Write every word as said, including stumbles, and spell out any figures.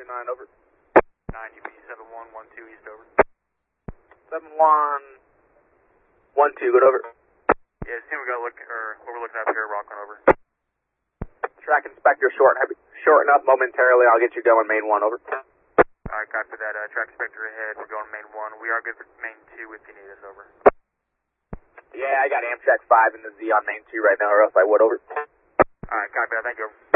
nine, over. nine U P seven one one two east, over. seven one one two, good, over. Yeah, see we got look, or what we're looking at here, Rockland, over. Track inspector short, shorten up momentarily, I'll get you going, main one, over. Alright, copy that, uh, track inspector ahead, we're going main one. We are good for main two if you need us, over. Yeah, I got Amtrak five in the Z on main two right now, or else I would, over. Alright, copy that, thank you, over.